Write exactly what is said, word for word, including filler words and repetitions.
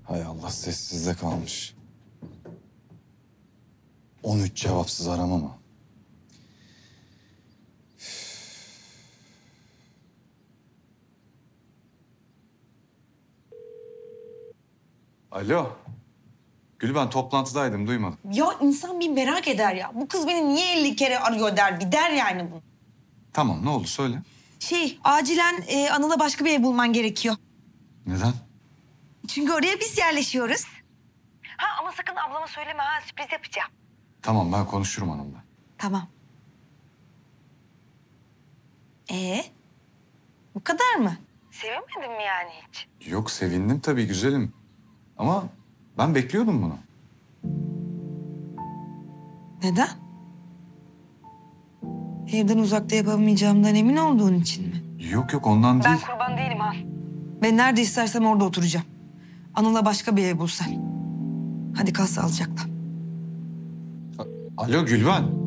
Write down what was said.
Hay Allah, sessizde kalmış. On üç cevapsız arama mı? Alo. Gül, ben toplantıdaydım, duymadım. Ya insan bir merak eder ya. Bu kız beni niye elli kere arıyor der. Bir der yani bunu. Tamam, ne oldu söyle. Şey, acilen e, Anıl'a başka bir ev bulman gerekiyor. Neden? Çünkü oraya biz yerleşiyoruz. Ha ama sakın ablama söyleme ha. Sürpriz yapacağım. Tamam, ben konuşurum hanımla. Tamam. Ee, bu kadar mı? Sevinmedin mi yani hiç? Yok, sevindim tabii güzelim. Ama ben bekliyordum bunu. Neden? Evden uzakta yapamayacağımdan emin olduğun için mi? Yok yok, ondan değil. kurban değilim ha. Ben nerede istersem orada oturacağım. Anıl'a başka bir ev bul sen. Hadi kal sağlıcakla. Alo Gülben.